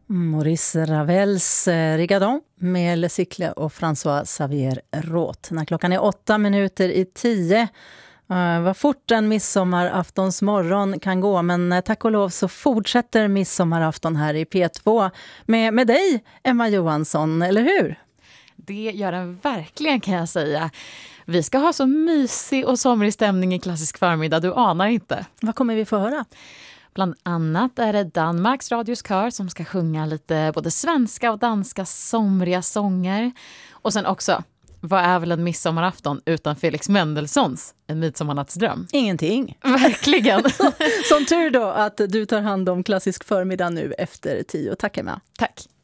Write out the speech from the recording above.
Maurice Ravels Rigadon med Le Cycle och François Xavier Roth. När klockan är 8:08. Vad fort en midsommaraftonsmorgon kan gå, men tack och lov så fortsätter midsommarafton här i P2 med dig, Emma Johansson, eller hur? Det gör den verkligen, kan jag säga. Vi ska ha så mysig och somrig stämning i klassisk förmiddag, du anar inte. Vad kommer vi få höra? Bland annat är det Danmarks Radios kör som ska sjunga lite både svenska och danska somriga sånger. Och sen också, vad är väl en midsommarafton utan Felix Mendelssohns En midsommarnattsdröm? Ingenting. Verkligen. Som tur då att du tar hand om klassisk förmiddag nu efter 10. Tack Emma. Tack.